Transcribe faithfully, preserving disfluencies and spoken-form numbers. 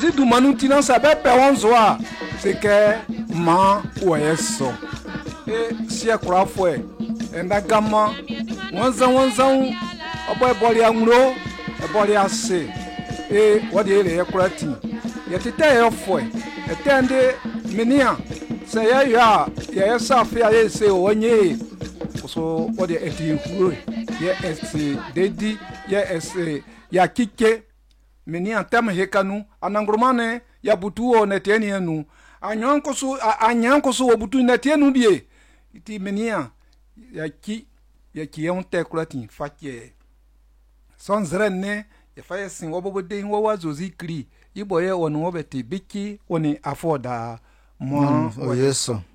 si du manutina sa be pe won so a se ke ma wo yeso e si akura fo e enda gama wonza wonza obo boli anuro e boli ase e wodi ele yakura ti yetete e fo e etende menia se ya ya ya safi ya se onye so wodi eti huro ye ese dedi ye ese ya kike menia tem hekanu anangromane ya butu o neteni enu anyanko so anyanko so obutu netenu bie iti menia ya ki ya ki on te kulati fakie son zrenne ya faye sin wobode wo wazozi kri iboye onu obeti biki oni afoda mo o yeso